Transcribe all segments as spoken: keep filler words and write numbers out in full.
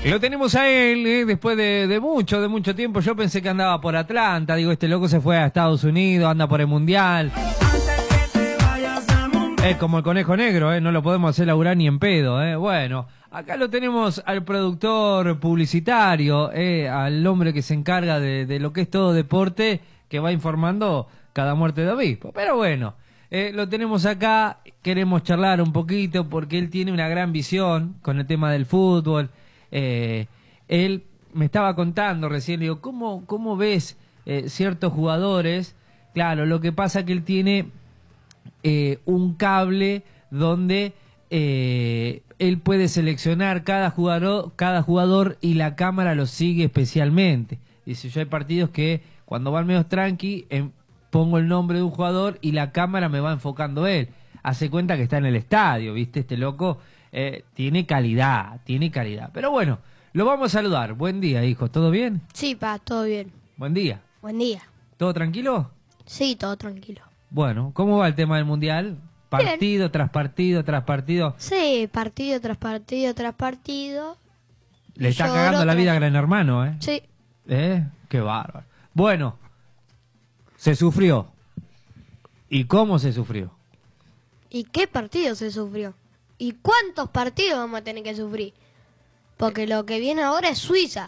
Lo tenemos a él, eh, después de, de mucho, de mucho tiempo. Yo pensé que andaba por Atlanta. Digo, este loco se fue a Estados Unidos, anda por el Mundial. Es como el conejo negro, eh, no lo podemos hacer laburar ni en pedo. Eh. Bueno, acá lo tenemos al productor publicitario, eh, al hombre que se encarga de, de lo que es todo deporte, que va informando cada muerte de obispo. Pero bueno, eh, lo tenemos acá, queremos charlar un poquito porque él tiene una gran visión con el tema del fútbol. Eh, él me estaba contando recién, digo, ¿cómo, cómo ves eh, ciertos jugadores? Claro, lo que pasa es que él tiene eh, un cable donde eh, él puede seleccionar cada jugador, cada jugador y la cámara lo sigue especialmente. Dice, yo hay partidos que cuando van medio tranqui, eh, pongo el nombre de un jugador y la cámara me va enfocando él. Hace cuenta que está en el estadio, ¿viste? Este loco eh, tiene calidad, tiene calidad. Pero bueno, lo vamos a saludar. Buen día, hijo. ¿Todo bien? Sí, pa, todo bien. Buen día. Buen día. ¿Todo tranquilo? Sí, todo tranquilo. Bueno, ¿cómo va el tema del Mundial? Partido Bien. tras partido tras partido. Sí, partido tras partido tras partido. Le está Lloro cagando la tras- vida a Gran Hermano, ¿eh? Sí. ¿Eh? Qué bárbaro. Bueno, se sufrió. ¿Y cómo se sufrió? ¿Y qué partido se sufrió? ¿Y cuántos partidos vamos a tener que sufrir? Porque lo que viene ahora es Suiza.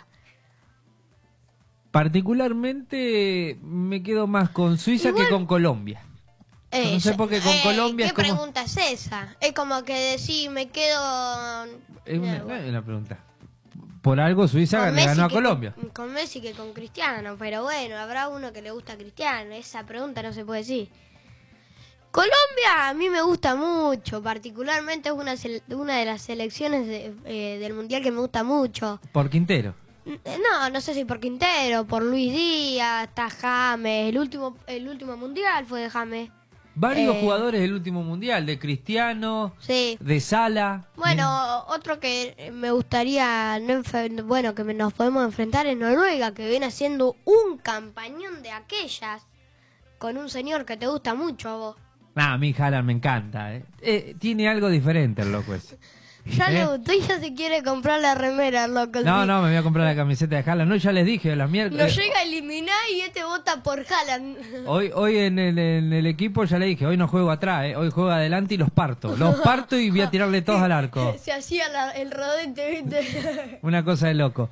Particularmente me quedo más con Suiza Igual- que con Colombia. No sé por qué con Eh, Colombia ¿Qué es como... pregunta es esa? Es como que decir, me quedo... Es una, Eh, bueno. es una pregunta. Por algo Suiza Con le Messi ganó a que Colombia. Con, con Messi que con Cristiano, pero bueno, habrá uno que le gusta a Cristiano, esa pregunta no se puede decir. Colombia a mí me gusta mucho, particularmente es una, sele- una de las selecciones de- eh, del Mundial que me gusta mucho. Por Quintero. N- No, no sé si por Quintero, por Luis Díaz, está James, el último, el último Mundial fue de James. Varios Eh, jugadores del último mundial, de Cristiano, Sí. de Sala. Bueno, otro que me gustaría, no enfe- bueno, que me- nos podemos enfrentar es Noruega, que viene haciendo un campañón de aquellas, con un señor que te gusta mucho a vos. Ah, a mí Haaland me encanta. Eh. Eh, tiene algo diferente el loco ese. Ya ¿Eh? le gustó y ya se quiere comprar la remera, loco. No, sí. no, me voy a comprar la camiseta de Haaland. No, ya les dije, la mierda. Nos llega a eliminar y este vota por Haaland. Hoy, hoy en el, en el equipo ya le dije, hoy no juego atrás, eh. Hoy juego adelante y los parto. Los parto y voy a tirarle todos al arco. Se hacía la- el rodete, ¿viste? Una cosa de loco.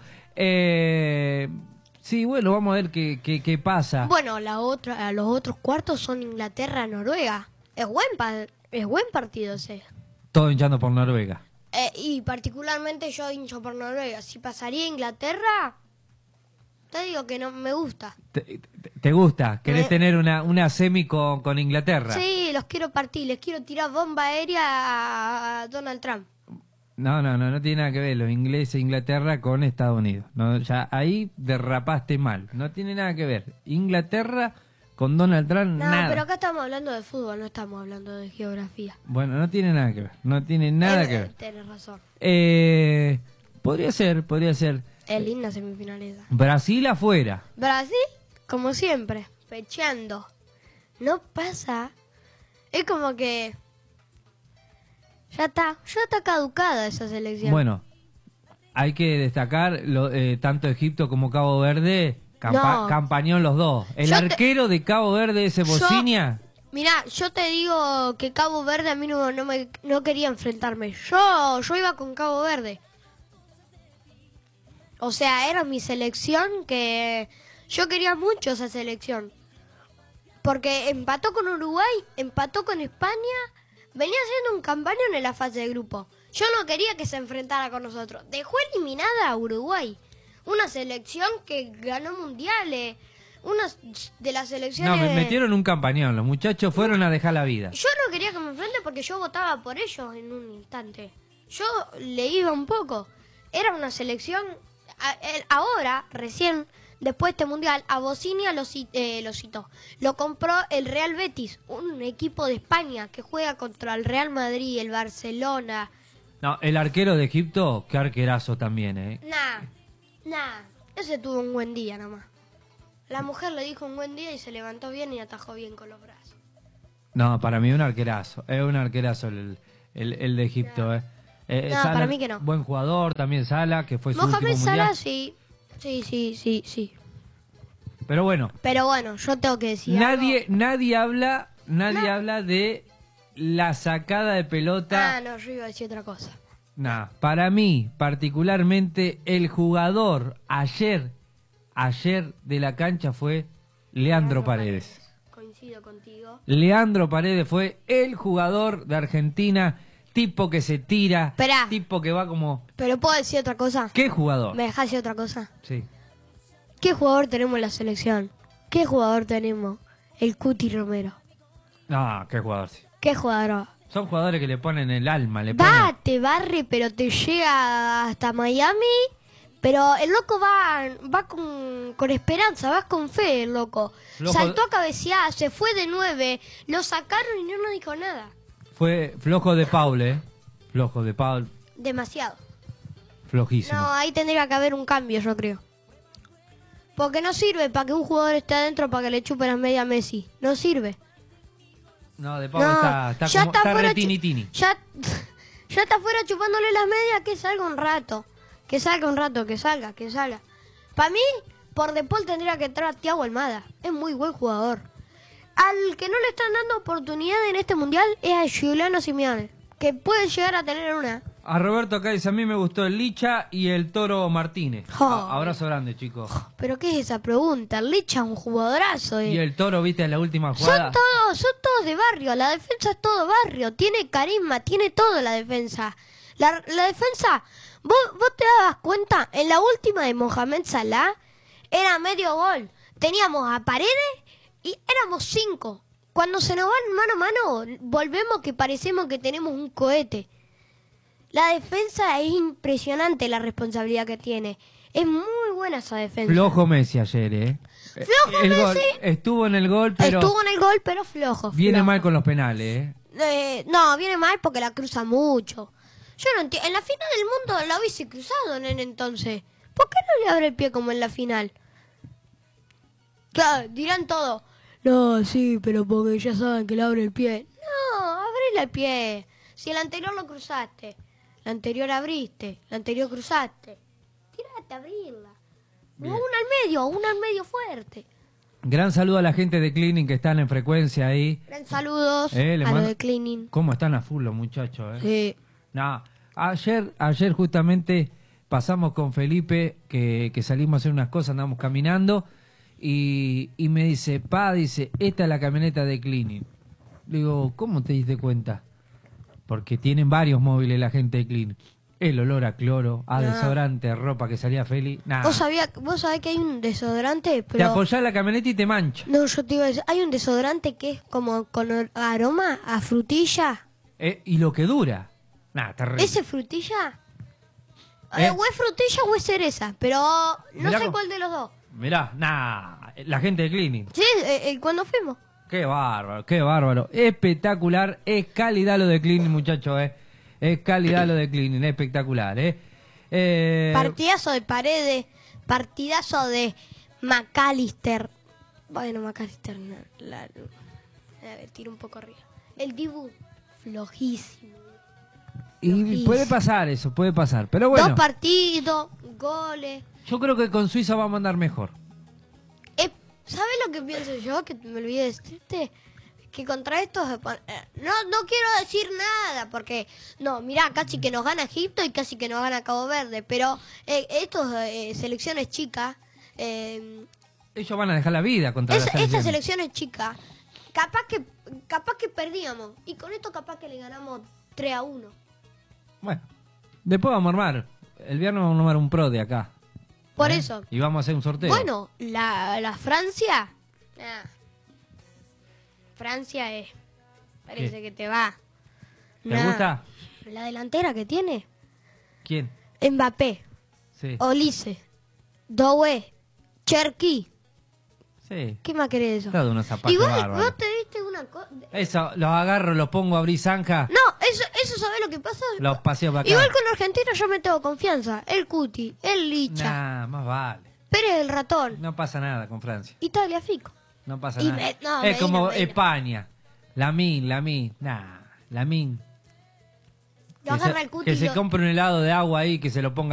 Eh, sí, bueno, vamos a ver qué, qué, qué pasa. Bueno, la otra, los otros cuartos son Inglaterra-Noruega. Es buen, pa- es buen partido ese. Todo hinchando por Noruega. Eh, y particularmente yo hincho por Noruega. Si pasaría Inglaterra, te digo que no me gusta. ¿Te, te- te gusta? ¿Querés Me- tener una, una semi con, con Inglaterra? Sí, los quiero partir. Les quiero tirar bomba aérea a, a Donald Trump. No, no, no, no tiene nada que ver los ingleses e Inglaterra con Estados Unidos. No, ya ahí derrapaste mal. No tiene nada que ver. Inglaterra con Donald Trump, No, nada. pero acá estamos hablando de fútbol, no estamos hablando de geografía. Bueno, no tiene nada que ver. No tiene nada Eh, que ver. Tienes razón. Eh, podría ser, podría ser. Es linda semifinalidad. Brasil afuera. Brasil, como siempre, pecheando. No pasa. Es como que... Ya está, ya está caducada esa selección. Bueno, hay que destacar lo, eh, tanto Egipto como Cabo Verde. Campa- No. Campañón los dos. El Yo te- arquero de Cabo Verde, ese Yo- Bocinia. Mirá, yo te digo que Cabo Verde a mí no, no, me, no quería enfrentarme. Yo, yo iba con Cabo Verde. O sea, era mi selección que... Yo quería mucho esa selección. Porque empató con Uruguay, empató con España. Venía haciendo un campañón en la fase de grupo. Yo no quería que se enfrentara con nosotros. Dejó eliminada a Uruguay. Una selección que ganó mundiales. Una de las No, selecciones... me metieron un campañón. Los muchachos fueron a dejar la vida. Yo no quería que me enfrente porque yo votaba por ellos en un instante. Yo le iba un poco. Era una selección... a- el- ahora, recién, después de este mundial, a Bocinia lo, ci- eh, lo citó. Lo compró el Real Betis, un equipo de España que juega contra el Real Madrid, el Barcelona. No, el arquero de Egipto, qué arquerazo también, ¿eh? Nah, nah. Ese tuvo un buen día nomás. La mujer le dijo un buen día y se levantó bien y atajó bien con los brazos. No, para mí un arquerazo. Es un arquerazo el, el, el de Egipto, ¿eh? Eh, No, Salah, para mí que no. Buen jugador, también Salah, que fue su Mohamed último mundial. Salah sí. Sí, sí, sí, sí. Pero bueno, Pero bueno, yo tengo que decir nadie, algo. nadie habla, nadie No. habla de la sacada de pelota. Ah, no, yo iba a decir otra cosa. Nah, para mí, particularmente, el jugador ayer, ayer de la cancha fue Leandro Paredes. Coincido contigo. Leandro Paredes fue el jugador de Argentina, tipo que se tira, Esperá. tipo que va como... Pero puedo decir otra cosa. ¿Qué jugador? ¿Me dejás decir otra cosa? Sí. ¿Qué jugador tenemos en la selección? ¿Qué jugador tenemos? El Cuti Romero. No, qué jugador, sí. ¿Qué jugador? Son jugadores que le ponen el alma, le ponen... Va, te barre, pero te llega hasta Miami. Pero el loco va, va con, con esperanza, va con fe el loco. Flojo- Saltó a cabecear, se fue de nueve, lo sacaron y no nos dijo nada. Fue flojo de Paul, ¿eh? Flojo de Paul, Demasiado. flojísimo. No, ahí tendría que haber un cambio, yo creo. Porque no sirve para que un jugador esté adentro para que le chupe las medias a Messi. No sirve. No, de Paul No, está, está, ya como, está está fuera re chu- tini tini. Ya, ya está fuera chupándole las medias, que salga un rato. Que salga un rato, que salga, que salga. Para mí, por default tendría que entrar Thiago Almada. Es muy buen jugador. Al que no le están dando oportunidad en este mundial es a Giuliano Simeone, que puede llegar a tener una. A Roberto acá dice, a mí me gustó el Licha y el Toro Martínez. Oh. A- abrazo grande, chicos. Pero ¿qué es esa pregunta? El Licha es un jugadorazo. eh. Y el Toro, viste, en la última jugada. Son todos, son todos de barrio. La defensa es todo barrio. Tiene carisma, tiene todo la defensa. La, la defensa, vos, vos te das cuenta, en la última de Mohamed Salah era medio gol. Teníamos a Paredes y éramos cinco. Cuando se nos van mano a mano, volvemos que parecemos que tenemos un cohete. La defensa es impresionante la responsabilidad que tiene. Es muy buena esa defensa. Flojo Messi ayer, ¿eh? Flojo el gol, Messi. estuvo en el gol, pero Estuvo en el gol, pero flojo. viene flojo. mal con los penales, ¿eh? Eh, no, viene mal porque la cruza mucho. Yo no entiendo. En la final del mundo la hubiese cruzado, nene, entonces. ¿Por qué no le abre el pie como en la final? Claro, dirán todo. No, sí, pero porque ya saben que le abre el pie. No, abrile el pie. Si el anterior lo cruzaste, la anterior abriste, la anterior cruzaste. Tírate a abrirla. O Bien. una al medio, una al medio fuerte. Gran saludo a la gente de Cleaning que están en frecuencia ahí. Gran saludos Eh, le a lo mando- de cleaning. ¿Cómo están a full los muchachos, eh? Sí. No, ayer, ayer justamente pasamos con Felipe, que, que salimos a hacer unas cosas, andamos caminando, y, y me dice, pa, dice, esta es la camioneta de Cleaning. Le digo, ¿cómo te diste cuenta? Porque tienen varios móviles la gente de Cleaning. El olor a cloro, a No. desodorante, ropa que salía Feli. Nah. ¿Vos, sabía, vos sabés que hay un desodorante, Te pero... apoyás la camioneta y te mancha. No, yo te iba a decir, hay un desodorante que es como con aroma a frutilla. Eh, y lo que dura. Nah, terrible. ¿Ese frutilla? Eh. Eh, o es frutilla o es cereza, pero no Mirá sé cómo- cuál de los dos. Mirá, nah, la gente de Cleaning. Sí, eh, eh, cuando fuimos. Qué bárbaro, qué bárbaro. Espectacular. Es calidad lo de Cleaning, muchachos, eh. Es calidad lo de Cleaning, espectacular, eh. eh Partidazo de Paredes, partidazo de McAllister. Bueno, McAllister, no, la, a ver, tiro un poco arriba. El Dibu, flojísimo. y flojísimo. puede pasar eso, puede pasar. Pero bueno, Dos partidos, goles. yo creo que con Suiza vamos a andar mejor. Eh, ¿Sabes lo que pienso yo? Que me olvidé de decirte. Que contra estos... eh, no, no quiero decir nada, porque... No, mirá, casi que nos gana Egipto y casi que nos gana Cabo Verde. Pero eh, estos eh, selecciones chicas... Eh, Ellos van a dejar la vida contra es- las estas selecciones. selecciones chicas... Capaz que, capaz que perdíamos. Y con esto capaz que le ganamos tres a uno. Bueno, después vamos a armar. El viernes vamos a armar un pro de acá. Por ¿eh? eso. Y vamos a hacer un sorteo. Bueno, la, la Francia... ah, Francia es... Parece ¿Qué? que te va. ¿Te Nah. gusta? La delantera que tiene. ¿Quién? Mbappé, Sí. Olise, Doué, Cherky. Sí. ¿Qué más querés de eso? Todo unos zapatos Igual, bárbaros. vos te diste una cosa... Eso, los agarro, los pongo a abrir zanja, No, eso, eso ¿sabés lo que pasa? los paseo para acá. Igual con Argentina yo me tengo confianza. El Cuti, el Licha, Nah, más vale. Pérez el Ratón, No pasa nada con Francia. Italia Fico. No pasa Y nada. me- no, es Medina, como Medina. España. Lamin, Lamin. Nah, Lamin. Lo Que se, agarra el cuti que y se lo- compre un helado de agua ahí, que se lo ponga